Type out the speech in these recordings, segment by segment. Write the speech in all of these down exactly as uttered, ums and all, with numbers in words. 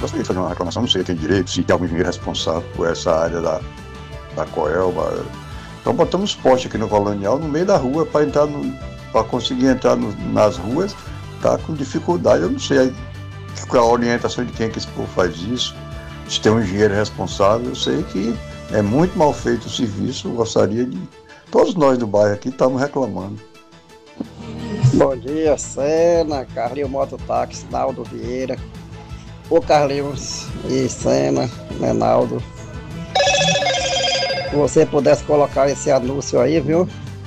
gostaria de fazer uma reclamação, não sei, tem direito, se tem algum engenheiro responsável por essa área da, da Coelba. Então botamos poste aqui no Colonial, no meio da rua, para entrar para conseguir entrar no, nas ruas, tá com dificuldade. Eu não sei qual a orientação de quem é que esse povo faz isso, se tem um engenheiro responsável. Eu sei que é muito mal feito o serviço, eu gostaria de... Todos nós do bairro aqui estamos reclamando. Bom dia, Sena, Carlinhos Mototáxi, Naldo Vieira. Ô Carlinhos e Sena, né, Naldo? Se você pudesse colocar esse anúncio aí, viu?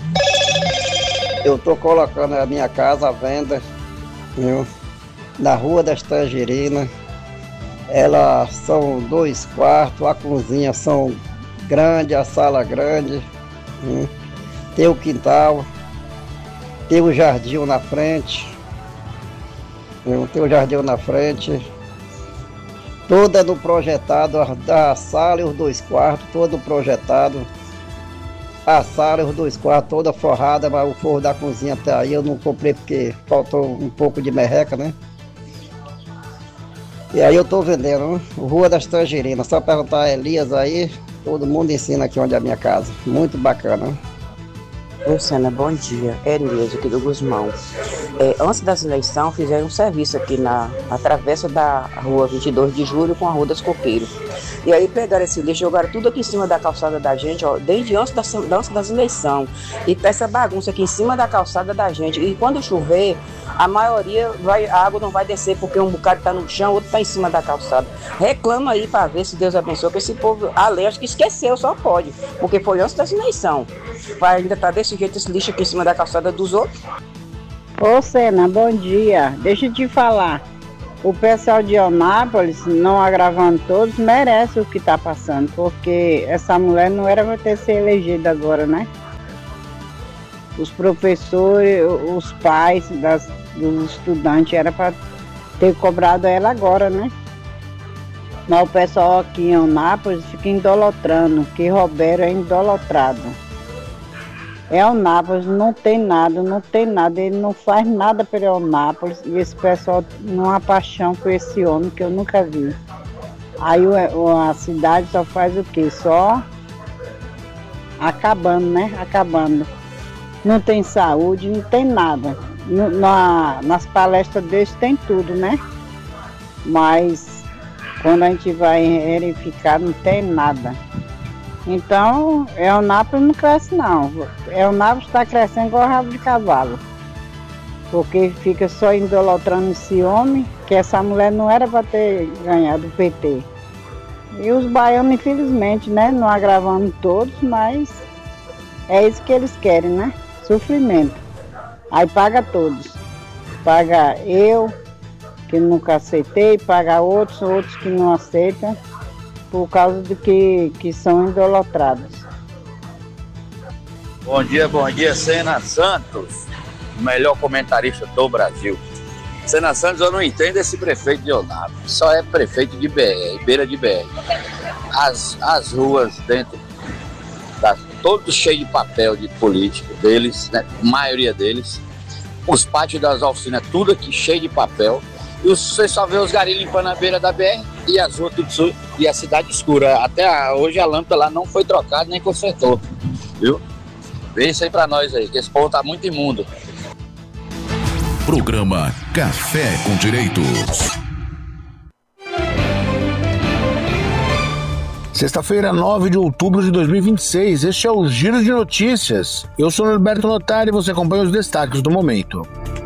Eu tô colocando a minha casa à venda, viu? Na Rua das Tangerinas. Ela são dois quartos, a cozinha são grande, a sala grande, viu? Tem o quintal, tem o jardim na frente, viu? Tem o jardim na frente. Toda no projetado, a sala e os dois quartos, todo projetado. A sala e os dois quartos, toda forrada, mas o forro da cozinha até aí eu não comprei porque faltou um pouco de merreca, né? E aí eu tô vendendo, Rua das Tangerinas, só perguntar a Elias aí, todo mundo ensina aqui onde é a minha casa. Muito bacana. Oi, Sena, bom dia. É Elias aqui do Guzmão. É, antes das eleições, fizeram um serviço aqui na, na travessa da rua vinte e dois de julho com a Rua das Coqueiros. E aí pegaram esse lixo, jogaram tudo aqui em cima da calçada da gente, ó, desde antes das, antes das eleições. E tá essa bagunça aqui em cima da calçada da gente. E quando chover, a maioria, vai, a água não vai descer, porque um bocado tá no chão, outro tá em cima da calçada. Reclama aí pra ver se Deus abençoe, que esse povo, além, acho que esqueceu, só pode. Porque foi antes dessa eleição. Vai ainda tá desse jeito esse lixo aqui em cima da calçada dos outros. Ô Sena, bom dia. Deixa eu te falar. O pessoal de Eunápolis, não agravando todos, merece o que está passando, porque essa mulher não era para ter sido elegida agora, né? Os professores, os pais das, dos estudantes, era para ter cobrado ela agora, né? Mas o pessoal aqui em Eunápolis fica idolatrando, que Roberto é idolatrado. Eunápolis não tem nada, não tem nada, ele não faz nada para Eunápolis e esse pessoal não há paixão por esse homem que eu nunca vi. Aí a cidade só faz o quê? Só acabando, né? Acabando. Não tem saúde, não tem nada. Na, nas palestras deles tem tudo, né? Mas quando a gente vai verificar não tem nada. Então, Eunápolis não cresce não. Eunápolis está crescendo igual rabo de cavalo. Porque fica só idolatrando esse homem, que essa mulher não era para ter ganhado o P T. E os baianos, infelizmente, né, não agravando todos, mas é isso que eles querem, né? Sofrimento. Aí paga todos. Paga eu, que nunca aceitei, paga outros, outros que não aceitam, por causa de que, que são idolatrados. Bom dia, bom dia, Sena Santos, o melhor comentarista do Brasil. Sena Santos, eu não entendo esse prefeito de Eunápolis, só é prefeito de B R, beira de B R. As, as ruas dentro, da, todos cheios de papel de político deles, né, a maioria deles. Os pátios das oficinas, tudo aqui cheio de papel. E você só vê os garis limpando a beira da B R e as ruas tudo sul, e a cidade escura. Até a, hoje a lâmpada lá não foi trocada nem consertou, viu? Vê isso aí pra nós aí, que esse povo tá muito imundo. Programa Café com Direitos. Sexta-feira, nove de outubro de dois mil e vinte e seis, este é o Giro de Notícias. Eu sou Norberto Notari e você acompanha os destaques do momento.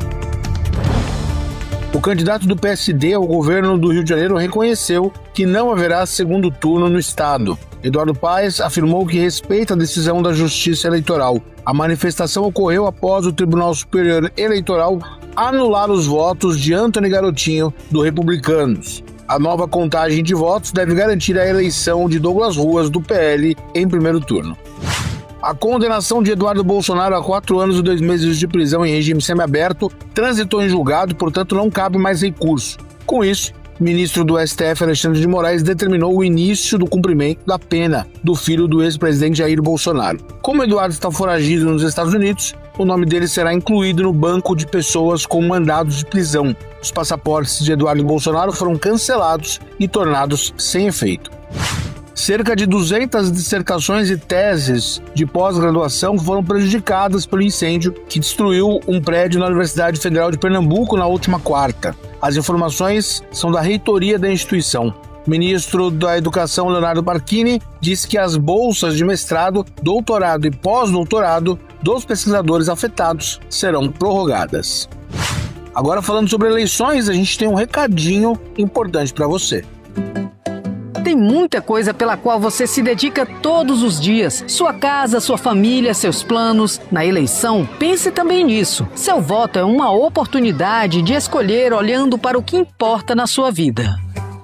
O candidato do P S D ao governo do Rio de Janeiro reconheceu que não haverá segundo turno no estado. Eduardo Paes afirmou que respeita a decisão da Justiça Eleitoral. A manifestação ocorreu após o Tribunal Superior Eleitoral anular os votos de Antony Garotinho, do Republicanos. A nova contagem de votos deve garantir a eleição de Douglas Ruas, do P L, em primeiro turno. A condenação de Eduardo Bolsonaro a quatro anos e dois meses de prisão em regime semiaberto transitou em julgado, portanto não cabe mais recurso. Com isso, o ministro do S T F, Alexandre de Moraes, determinou o início do cumprimento da pena do filho do ex-presidente Jair Bolsonaro. Como Eduardo está foragido nos Estados Unidos, o nome dele será incluído no banco de pessoas com mandados de prisão. Os passaportes de Eduardo Bolsonaro foram cancelados e tornados sem efeito. Cerca de duzentas dissertações e teses de pós-graduação foram prejudicadas pelo incêndio que destruiu um prédio na Universidade Federal de Pernambuco na última quarta. As informações são da reitoria da instituição. O ministro da Educação, Leonardo Barquini, disse que as bolsas de mestrado, doutorado e pós-doutorado dos pesquisadores afetados serão prorrogadas. Agora, falando sobre eleições, a gente tem um recadinho importante para você. Tem muita coisa pela qual você se dedica todos os dias. Sua casa, sua família, seus planos. Na eleição, pense também nisso. Seu voto é uma oportunidade de escolher olhando para o que importa na sua vida.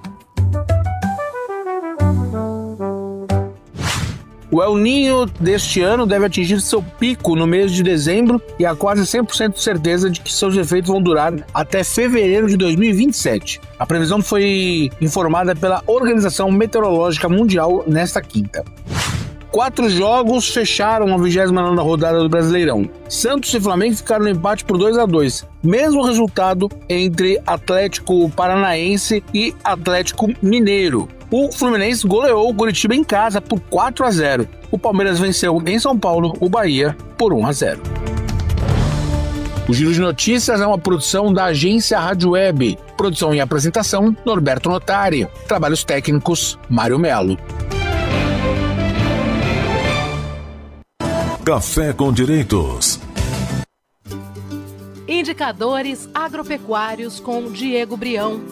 O El Niño deste ano deve atingir seu pico no mês de dezembro e há quase cem por cento de certeza de que seus efeitos vão durar até fevereiro de dois mil e vinte e sete. A previsão foi informada pela Organização Meteorológica Mundial nesta quinta. Quatro jogos fecharam a vigésima nona rodada do Brasileirão. Santos e Flamengo ficaram no empate por dois a dois. Mesmo resultado entre Atlético Paranaense e Atlético Mineiro. O Fluminense goleou o Curitiba em casa por quatro a zero. O Palmeiras venceu em São Paulo o Bahia por um a zero. O Giro de Notícias é uma produção da agência Rádio Web. Produção e apresentação, Norberto Notari. Trabalhos técnicos, Mário Melo. Café com Direitos. Indicadores agropecuários com Diego Brião.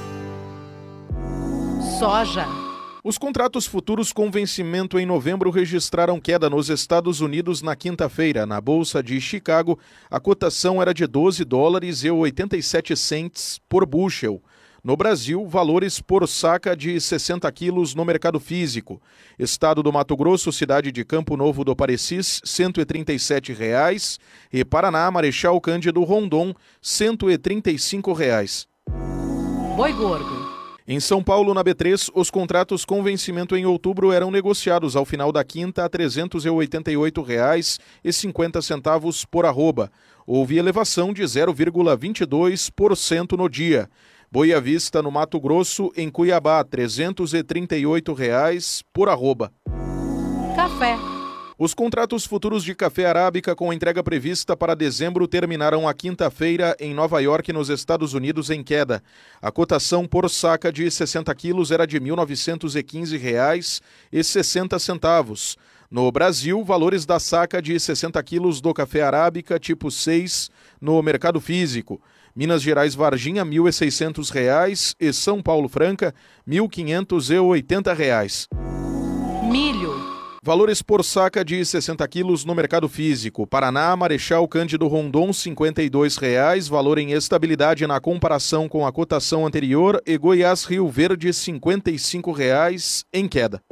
Soja. Os contratos futuros com vencimento em novembro registraram queda nos Estados Unidos na quinta-feira. Na Bolsa de Chicago, a cotação era de doze dólares e oitenta e sete centes por bushel. No Brasil, valores por saca de sessenta quilos no mercado físico. Estado do Mato Grosso, cidade de Campo Novo do Parecis, cento e trinta e sete reais. E Paraná, Marechal Cândido Rondon, cento e trinta e cinco reais. Boi gordo. Em São Paulo, na B três, os contratos com vencimento em outubro eram negociados ao final da quinta a trezentos e oitenta e oito reais e cinquenta centavos por arroba. Houve elevação de zero vírgula vinte e dois por cento no dia. Boi à vista no Mato Grosso, em Cuiabá, trezentos e trinta e oito reais por arroba. Café. Os contratos futuros de café arábica com entrega prevista para dezembro terminaram a quinta-feira em Nova York, nos Estados Unidos, em queda. A cotação por saca de sessenta quilos era de mil novecentos e quinze reais e sessenta centavos. No Brasil, valores da saca de sessenta quilos do café arábica tipo seis no mercado físico. Minas Gerais Varginha, mil e seiscentos reais e São Paulo Franca, mil quinhentos e oitenta reais. Milho. Valores por saca de sessenta quilos no mercado físico. Paraná, Marechal Cândido Rondon, cinquenta e dois reais, valor em estabilidade na comparação com a cotação anterior, e Goiás Rio Verde, cinquenta e cinco reais, em queda.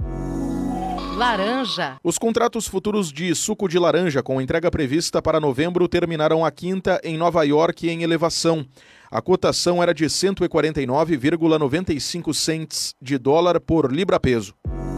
Laranja. Os contratos futuros de suco de laranja com entrega prevista para novembro terminaram a quinta em Nova York em elevação. A cotação era de cento e quarenta e nove vírgula noventa e cinco centes de dólar por libra-peso.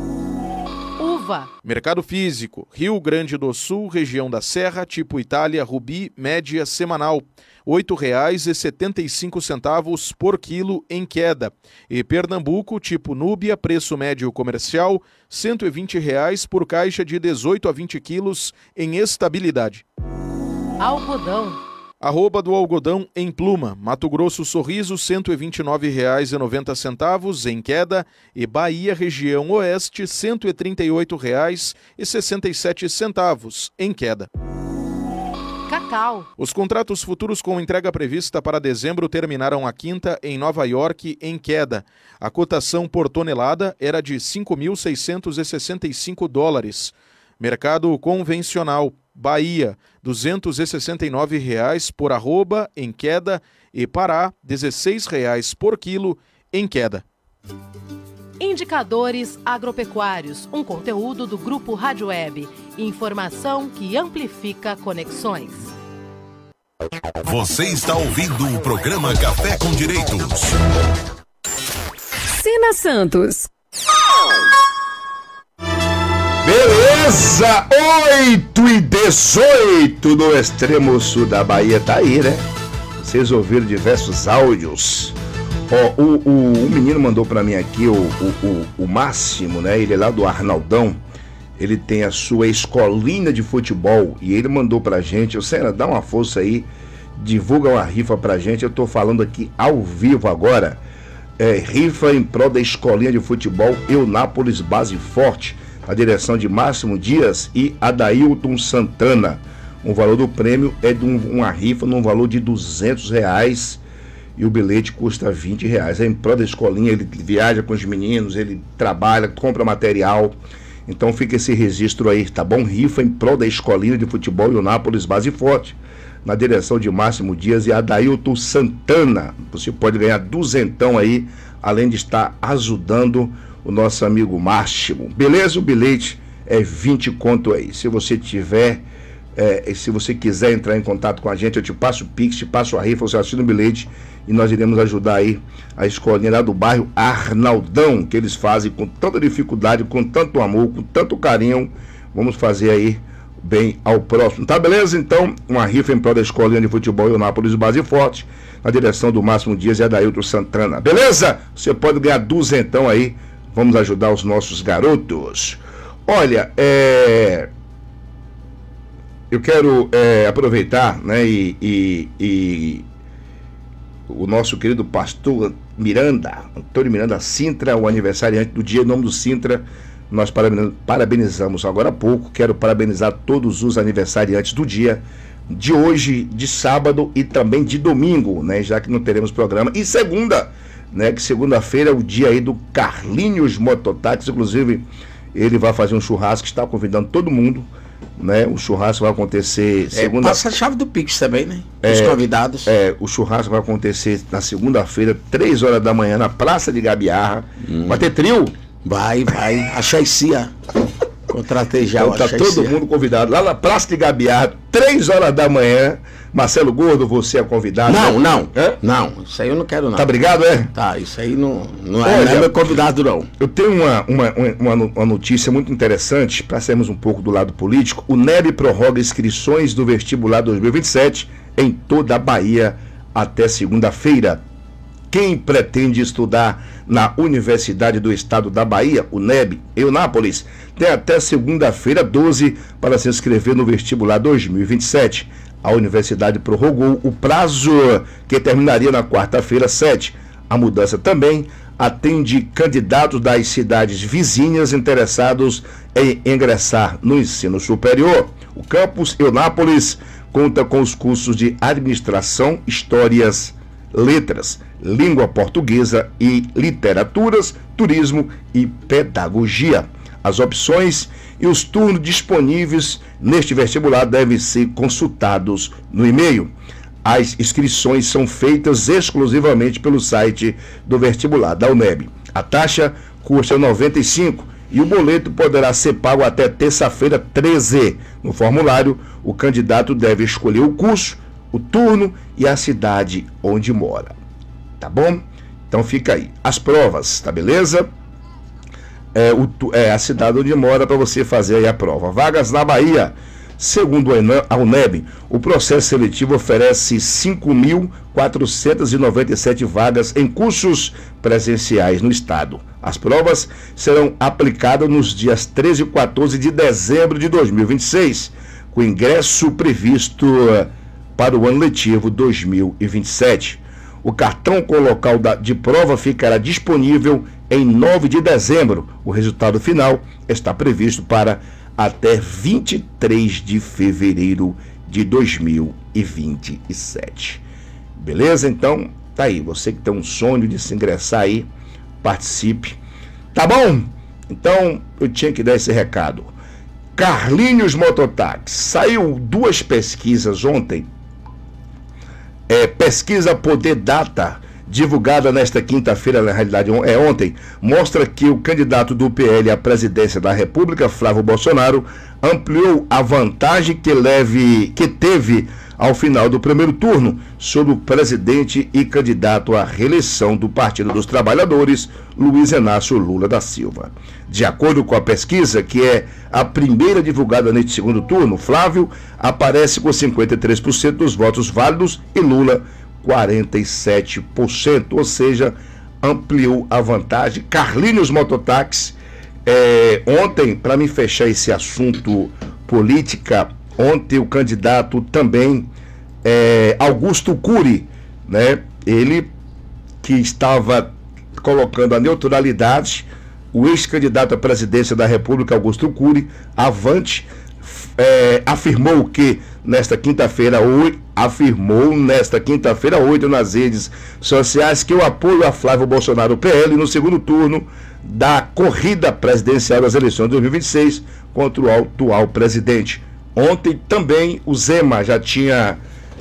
Uva. Mercado físico, Rio Grande do Sul, região da Serra, tipo Itália, Rubi, média semanal, oito reais e setenta e cinco centavos por quilo, em queda. E Pernambuco, tipo Núbia, preço médio comercial, cento e vinte reais por caixa de dezoito a vinte quilos, em estabilidade. Algodão. Arroba do algodão em Pluma, Mato Grosso Sorriso, cento e vinte e nove reais e noventa centavos, em queda, e Bahia, região oeste, cento e trinta e oito reais e sessenta e sete centavos, em queda. Cacau. Os contratos futuros com entrega prevista para dezembro terminaram a quinta em Nova York em queda. A cotação por tonelada era de cinco mil seiscentos e sessenta e cinco dólares. Mercado convencional, Bahia, duzentos e sessenta e nove reais por arroba, em queda, e Pará, dezesseis reais por quilo, em queda. Indicadores agropecuários, um conteúdo do Grupo Rádio Web. Informação que amplifica conexões. Você está ouvindo o programa Café com Direitos. Sena Santos. Beleza! Beleza? oito e dezoito no extremo sul da Bahia, tá aí, né? Vocês ouviram diversos áudios. Ó, o, o, o menino mandou pra mim aqui, o, o, o, o Máximo, né? Ele é lá do Arnaldão. Ele tem a sua escolinha de futebol e ele mandou pra gente. Ô, Senna, dá uma força aí, divulga uma rifa pra gente. Eu tô falando aqui ao vivo agora. É, rifa em prol da escolinha de futebol Eunápolis Base Forte, a direção de Máximo Dias e Adailton Santana. O valor do prêmio é de um, uma rifa num valor de duzentos reais e o bilhete custa vinte reais. É em prol da escolinha, ele viaja com os meninos, ele trabalha, compra material. Então fica esse registro aí, tá bom? Rifa em prol da escolinha de futebol Eunápolis Base Forte, na direção de Máximo Dias e Adailton Santana. Você pode ganhar duzentão aí, além de estar ajudando o nosso amigo Máximo. Beleza? O bilhete é vinte conto aí. Se você tiver, é, se você quiser entrar em contato com a gente, eu te passo o Pix, te passo a rifa, você assina o bilhete e nós iremos ajudar aí a escolinha lá do bairro Arnaldão, que eles fazem com tanta dificuldade, com tanto amor, com tanto carinho. Vamos fazer aí bem ao próximo, tá beleza? Então, uma rifa em prol da escolinha de futebol Eunápolis Base Forte, na direção do Máximo Dias e Adailton Santana, beleza? Você pode ganhar duzentão aí, vamos ajudar os nossos garotos. Olha, é... eu quero é, aproveitar, né, e, e, e o nosso querido pastor Miranda, Antônio Miranda Sintra, o aniversariante do dia, em nome do Sintra, nós parabenizamos agora há pouco. Quero parabenizar todos os aniversariantes do dia de hoje, de sábado e também de domingo, né? Já que não teremos programa. E segunda, né? Que segunda-feira é o dia aí do Carlinhos Mototáxi. Inclusive, ele vai fazer um churrasco, está convidando todo mundo, né? O churrasco vai acontecer segunda... É, passa a chave do Pix também, né? Os é, convidados. É, o churrasco vai acontecer na segunda-feira, três horas da manhã, na Praça de Gabiarra. Hum. Vai ter trio? Vai, vai. A Chaicia. Contratei já. Então, tá todo mundo convidado. Lá na Praça de Gabiarra, três horas da manhã. Marcelo Gordo, você é convidado. Não, né? não. É? Não, isso aí eu não quero, não. Tá obrigado, é? Tá, isso aí não, não, Olha, é, não é meu convidado, não. Eu tenho uma, uma, uma, uma notícia muito interessante, para sairmos um pouco do lado político. O N E B prorroga inscrições do vestibular dois mil e vinte e sete em toda a Bahia até segunda-feira. Quem pretende estudar na Universidade do Estado da Bahia, o N E B, Eunápolis, tem até segunda-feira doze para se inscrever no vestibular dois mil e vinte e sete. A universidade prorrogou o prazo que terminaria na quarta-feira sete. A mudança também atende candidatos das cidades vizinhas interessados em ingressar no ensino superior. O campus Eunápolis conta com os cursos de Administração, Histórias, Letras, Língua Portuguesa e Literaturas, Turismo e Pedagogia. As opções e os turnos disponíveis neste vestibular devem ser consultados no e-mail. As inscrições são feitas exclusivamente pelo site do vestibular da U N E B. A taxa custa noventa e cinco reais e o boleto poderá ser pago até terça-feira treze. No formulário, o candidato deve escolher o curso, o turno e a cidade onde mora. Tá bom? Então fica aí. As provas, tá beleza? É, o, é a cidade onde mora para você fazer aí a prova. Vagas na Bahia. Segundo a U N E B, o processo seletivo oferece cinco mil quatrocentas e noventa e sete vagas em cursos presenciais no estado. As provas serão aplicadas nos dias treze e quatorze de dezembro de dois mil e vinte e seis, com ingresso previsto para o ano letivo dois mil e vinte e sete. O cartão com local de prova ficará disponível em nove de dezembro. O resultado final está previsto para até vinte e três de fevereiro de dois mil e vinte e sete. Beleza? Então, tá aí. Você que tem um sonho de se ingressar aí, participe. Tá bom? Então, eu tinha que dar esse recado. Carlinhos Mototáxi. Saiu duas pesquisas ontem. É, pesquisa Poder Data, divulgada nesta quinta-feira, na realidade é ontem, mostra que o candidato do P L à presidência da República, Flávio Bolsonaro, ampliou a vantagem que, leve, que teve ao final do primeiro turno sobre o presidente e candidato à reeleição do Partido dos Trabalhadores, Luiz Inácio Lula da Silva. De acordo com a pesquisa, que é a primeira divulgada neste segundo turno, Flávio aparece com cinquenta e três por cento dos votos válidos e Lula quarenta e sete por cento, ou seja, ampliou a vantagem. Carlinhos Mototáxi, é, ontem, para me fechar esse assunto política, ontem o candidato também, é, Augusto Cury, né, ele que estava colocando a neutralidade, o ex-candidato à presidência da República, Augusto Cury, avante, é, afirmou que nesta quinta-feira, afirmou nesta quinta-feira, oito, nas redes sociais, que o apoio a Flávio Bolsonaro, P L, no segundo turno da corrida presidencial das eleições de dois mil e vinte e seis contra o atual presidente. Ontem também o Zema já tinha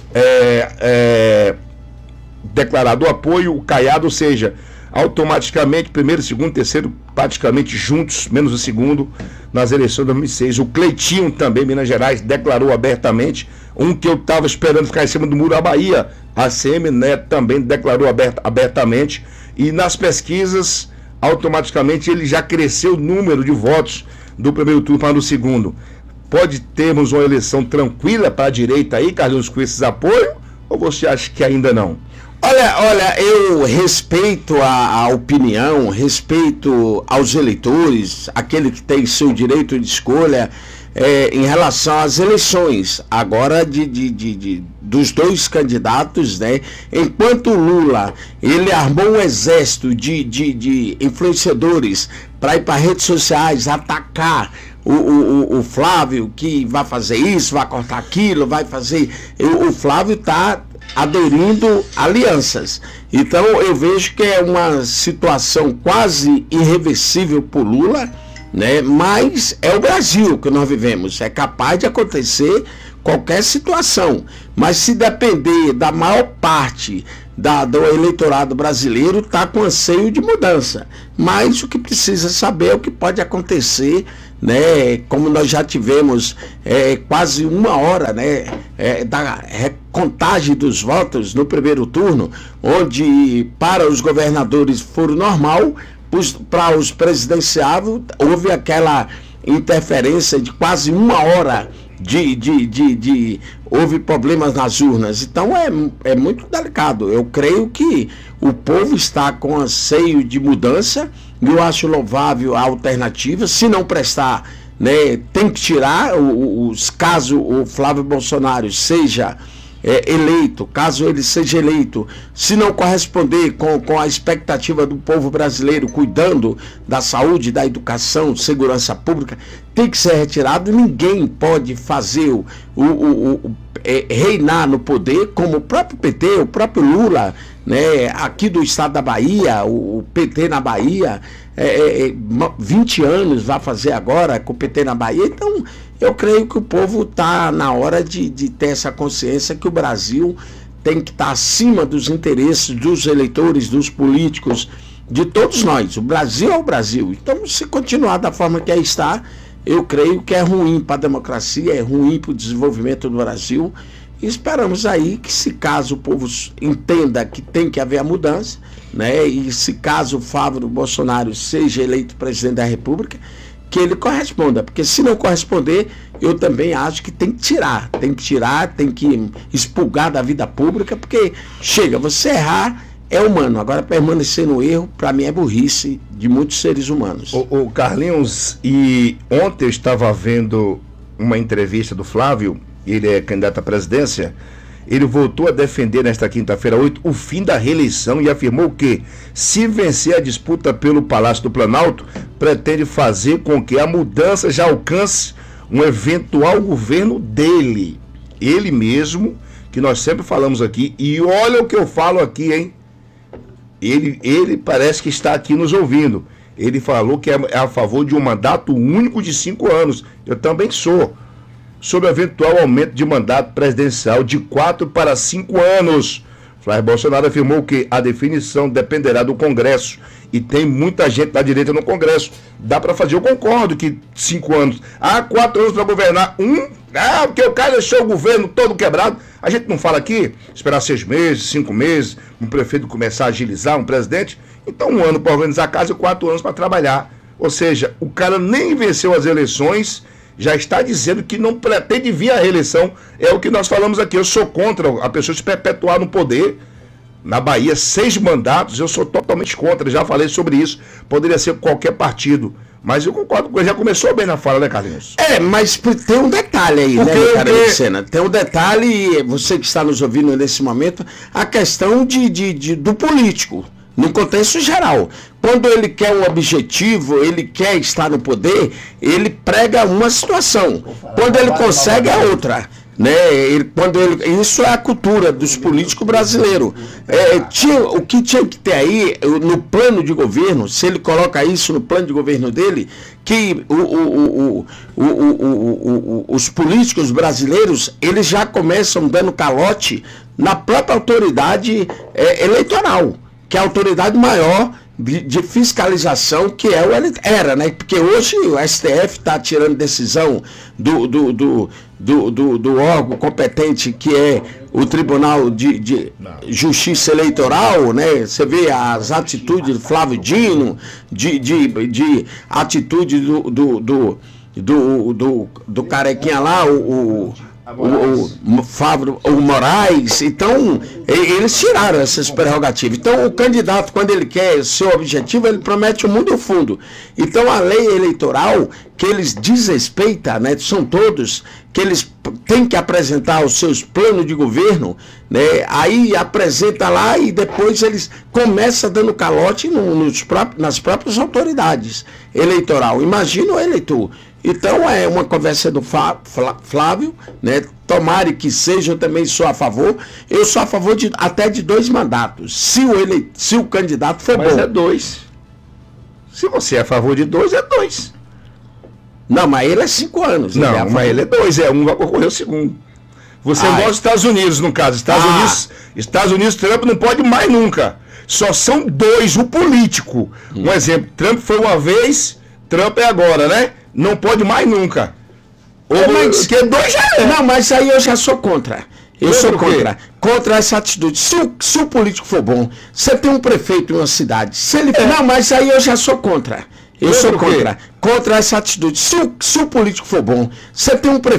é, é, declarado o apoio, o Caiado, ou seja, automaticamente, primeiro, segundo, terceiro, praticamente juntos, menos o segundo, nas eleições de dois mil e seis. O Cleitinho também, Minas Gerais, declarou abertamente, um que eu estava esperando ficar em cima do muro, a Bahia, a A C M, né, também declarou aberta, abertamente, e nas pesquisas, automaticamente, ele já cresceu o número de votos do primeiro turno para o segundo. Pode termos uma eleição tranquila para a direita aí, Carlos, com esses apoios, ou você acha que ainda não? Olha, olha, eu respeito a, a opinião, respeito aos eleitores, aquele que tem seu direito de escolha é, em relação às eleições, agora de, de, de, de, dos dois candidatos, né? Enquanto o Lula, ele armou um exército de, de, de influenciadores para ir para redes sociais, atacar O, o, o Flávio, que vai fazer isso, vai cortar aquilo, vai fazer... O, o Flávio está aderindo alianças. Então eu vejo que é uma situação quase irreversível por Lula, né? Mas é o Brasil que nós vivemos, é capaz de acontecer qualquer situação, mas se depender da maior parte da, do eleitorado brasileiro, está com anseio de mudança. Mas o que precisa saber é o que pode acontecer, né? Como nós já tivemos é, quase uma hora, né, é, da recontagem dos votos no primeiro turno, onde para os governadores foram normal, para os presidenciáveis houve aquela interferência de quase uma hora de, de, de, de houve problemas nas urnas. Então é, é muito delicado. Eu creio que o povo está com anseio de mudança. Eu acho louvável a alternativa. Se não prestar, né, tem que tirar os, caso o Flávio Bolsonaro seja é, eleito, caso ele seja eleito, se não corresponder com, com a expectativa do povo brasileiro, cuidando da saúde, da educação, segurança pública, tem que ser retirado. Ninguém pode fazer o, o, o, o é, reinar no poder, como o próprio P T, o próprio Lula, né, aqui do estado da Bahia, o, o P T na Bahia, é, é, vinte anos vai fazer agora com o P T na Bahia. Então eu creio que o povo está na hora de, de ter essa consciência que o Brasil tem que estar acima dos interesses dos eleitores, dos políticos, de todos nós. O Brasil é o Brasil. Então, se continuar da forma que está, eu creio que é ruim para a democracia, é ruim para o desenvolvimento do Brasil. E esperamos aí que, se caso o povo entenda que tem que haver a mudança, né, e se caso o Flávio Bolsonaro seja eleito presidente da República, que ele corresponda, porque se não corresponder, eu também acho que tem que tirar, tem que tirar, tem que expurgar da vida pública, porque chega, você errar é humano, agora permanecer no erro, para mim é burrice de muitos seres humanos. O, o Carlinhos, e ontem eu estava vendo uma entrevista do Flávio, ele é candidato à presidência, ele voltou a defender nesta quinta-feira, oito, o fim da reeleição e afirmou que, se vencer a disputa pelo Palácio do Planalto, pretende fazer com que a mudança já alcance um eventual governo dele. Ele mesmo, que nós sempre falamos aqui, e olha o que eu falo aqui, hein? Ele, ele parece que está aqui nos ouvindo. Ele falou que é a favor de um mandato único de cinco anos. Eu também sou. Sobre o eventual aumento de mandato presidencial de quatro para cinco anos. Flávio Bolsonaro afirmou que a definição dependerá do Congresso. E tem muita gente da direita no Congresso. Dá para fazer, eu concordo que cinco anos. Ah, quatro anos para governar. Um, ah, porque o cara deixou o governo todo quebrado. A gente não fala aqui, esperar seis meses, cinco meses, um prefeito começar a agilizar, um presidente. Então, um ano para organizar a casa e quatro anos para trabalhar. Ou seja, o cara nem venceu as eleições, já está dizendo que não pretende vir à reeleição. É o que nós falamos aqui. Eu sou contra a pessoa se perpetuar no poder. Na Bahia, seis mandatos, eu sou totalmente contra. Já falei sobre isso. Poderia ser qualquer partido. Mas eu concordo com ele. Já começou bem na fala, né, Carlinhos? É, mas tem um detalhe aí, Porque, né, cara porque... Lucena? Tem um detalhe, você que está nos ouvindo nesse momento, a questão de, de, de, do político, no contexto geral. Quando ele quer um objetivo, ele quer estar no poder, ele prega uma situação. Quando ele consegue, é outra. Né? Ele, quando ele, isso é a cultura dos políticos brasileiros. É, tinha, o que tinha que ter aí no plano de governo, se ele coloca isso no plano de governo dele, que o, o, o, o, o, o, os políticos brasileiros eles já começam dando calote na própria autoridade é, eleitoral, que é a autoridade maior de, de fiscalização, que é o era, né? Porque hoje o S T F está tirando decisão do, do, do, do, do, do órgão competente, que é o Tribunal de, de Justiça Eleitoral, né? Você vê as atitudes do Flávio Dino, de, de, de atitude do, do, do, do, do, do carequinha lá, o... o O, o, Fábio, o Moraes. Então eles tiraram essas prerrogativas. Então o candidato, quando ele quer seu objetivo, ele promete o mundo e o fundo. Então a lei eleitoral que eles desrespeitam, né, são todos que eles têm que apresentar os seus planos de governo, né, aí apresenta lá e depois eles começam dando calote no, nos próprios, nas próprias autoridades eleitoral. Imagina o eleitor. Então é uma conversa do Flávio, né? Tomara que seja, eu também sou a favor. Eu sou a favor de até de dois mandatos, se o, ele, se o candidato for mas bom. Mas é dois. Se você é a favor de dois, é dois. Não, mas ele é cinco anos. Não, ele é mas ele é dois, é um vai concorrer o segundo. Você Ai. gosta dos Estados Unidos, no caso. Estados Ah. Unidos, Estados Unidos, Trump não pode mais nunca. Só são dois, o político. Hum. Um exemplo, Trump foi uma vez, Trump é agora, né? Não pode mais nunca. Ou é, mas, que dois já é. Não, mas aí eu já sou contra. Eu Contra sou o quê? contra. Contra essa atitude. Se o, se o político for bom, você tem um prefeito em uma cidade. Se ele, É. Não, mas aí eu já sou contra. Eu Contra sou o quê? contra. Contra essa atitude. Se o, se o político for bom, você tem um prefeito.